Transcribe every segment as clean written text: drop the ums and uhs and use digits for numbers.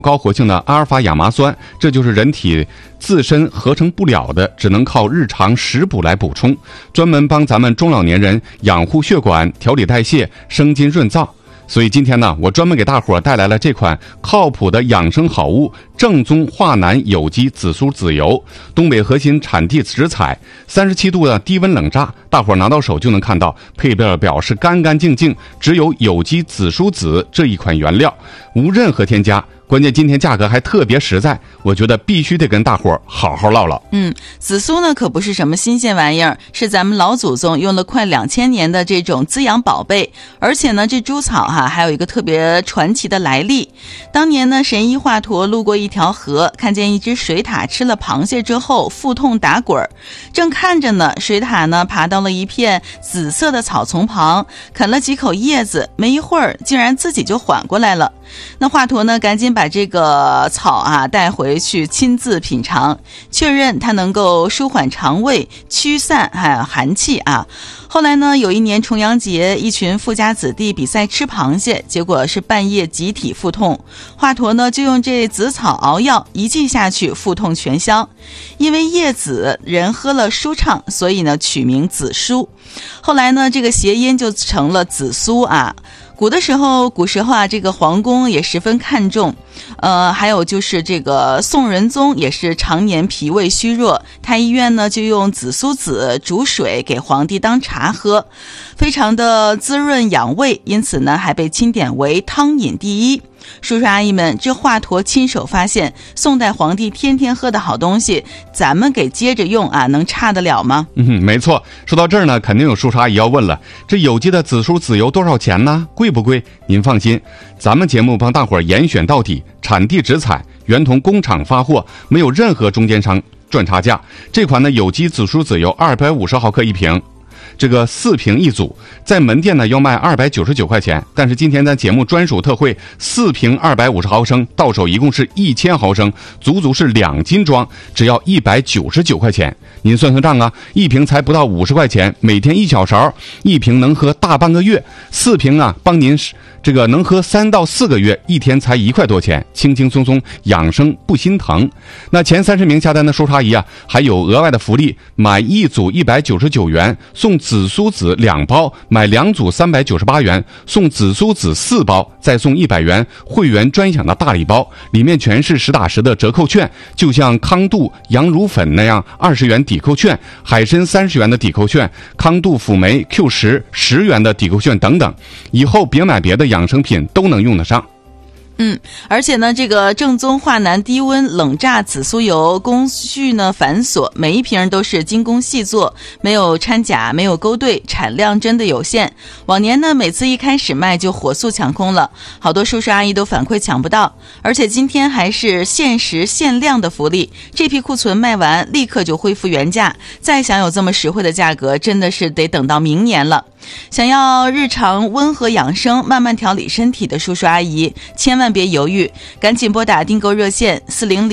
高活性的阿尔法亚麻酸，这就是人体自身合成不了的，只能靠日常食补来补充，专门帮咱们中老年人养护血管、调理代谢、生津润燥。所以今天呢，我专门给大伙带来了这款靠谱的养生好物——正宗华南有机紫苏籽油，东北核心产地直采，37度的低温冷榨，大伙拿到手就能看到配料表是干干净净，只有有机紫苏籽这一款原料，无任何添加。关键今天价格还特别实在，我觉得必须得跟大伙好好唠唠。 紫苏呢可不是什么新鲜玩意儿，是咱们老祖宗用了快2000年的这种滋养宝贝。而且呢，这猪草还有一个特别传奇的来历。当年呢，神医华佗路过一条河，看见一只水獭吃了螃蟹之后腹痛打滚，正看着呢，水獭呢爬到了一片紫色的草丛旁，啃了几口叶子，没一会儿竟然自己就缓过来了。那华佗呢赶紧把这个草带回去亲自品尝，确认它能够舒缓肠胃、驱散寒气后来呢，有一年重阳节，一群富家子弟比赛吃螃蟹，结果是半夜集体腹痛。华佗呢就用这紫草熬药，一剂下去，腹痛全消。因为叶子人喝了舒畅，所以呢取名紫苏。后来呢，这个谐音就成了紫苏古时候这个皇宫也十分看重，还有就是这个宋仁宗也是常年脾胃虚弱，太医院呢就用紫苏籽煮水给皇帝当茶喝，非常的滋润养胃，因此呢还被钦点为汤饮第一。叔叔阿姨们，这华佗亲手发现宋代皇帝天天喝的好东西，咱们给接着用能差得了吗？ 没错。说到这儿呢，肯定有叔叔阿姨要问了，这有机的紫苏籽油多少钱呢？贵不贵？您放心，咱们节目帮大伙严选到底，产地直采，原同工厂发货，没有任何中间商赚差价。这款呢有机紫苏籽油250毫克一瓶，这个4瓶一组，在门店呢要卖299块钱，但是今天咱节目专属特惠，4瓶250毫升，到手一共是1000毫升，足足是2斤装，只要199块钱。您算算账一瓶才不到50块钱，每天1小勺，一瓶能喝大半个月，4瓶帮您这个能喝3到4个月，一天才1块多钱，轻轻松松养生不心疼。那前30名下单的叔叔阿姨还有额外的福利，买一组199元送紫苏籽2包，买2组398元送紫苏籽4包，再送100元会员专享的大礼包，里面全是实打实的折扣券，就像康度羊乳粉那样20元抵扣券，海参30元的抵扣券，康度辅酶 Q10 10元的抵扣券等等，以后别买别的养生品都能用得上。 而且呢，这个正宗华南低温冷榨紫苏油工序呢繁琐，每一瓶都是精工细作，没有掺假，没有勾兑，产量真的有限。往年呢，每次一开始卖就火速抢空了，好多叔叔阿姨都反馈抢不到。而且今天还是限时限量的福利，这批库存卖完立刻就恢复原价，再想有这么实惠的价格，真的是得等到明年了。想要日常温和养生、慢慢调理身体的叔叔阿姨，千万别犹豫，赶紧拨打订购热线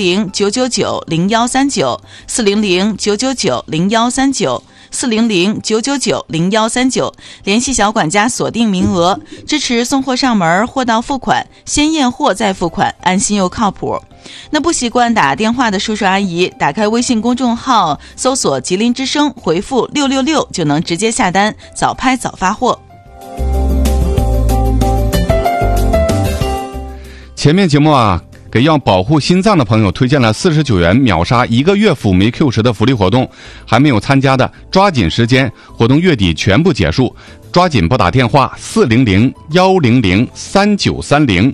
400-999-0139 400-999-0139 400-999-0139，联系小管家锁定名额，支持送货上门，货到付款，先验货再付款，安心又靠谱。那不习惯打电话的叔叔阿姨，打开微信公众号搜索吉林之声，回复666就能直接下单，早拍早发货。 前面节目给要保护心脏的朋友推荐了49元秒杀1个月辅酶 Q10 的福利活动，还没有参加的抓紧时间，活动月底全部结束，抓紧拨打电话400-100-3930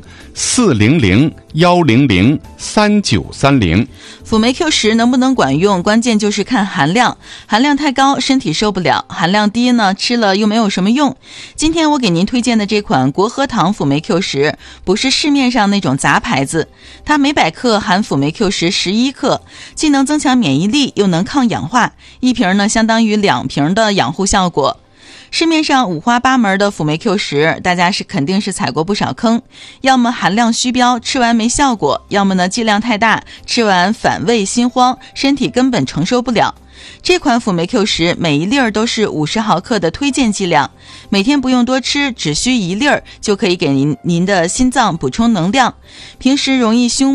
400-100-3930。 辅酶 Q10 能不能管用，关键就是看含量，含量太高身体受不了，含量低呢，吃了又没有什么用。今天我给您推荐的这款国和堂辅酶 Q10 不是市面上那种杂牌子，它每百克含辅酶 Q10 11克，既能增强免疫力又能抗氧化，一瓶呢相当于2瓶的养护效果。市面上五花八门的辅酶 Q10， 大家肯定是踩过不少坑，要么含量虚标，吃完没效果，要么呢剂量太大，吃完反胃心慌，身体根本承受不了。 这款辅酶 Q10每一粒儿都是50毫克的推荐剂量，每天不用多吃，只需1粒儿就可以给您的心脏补充能量。平时容易胸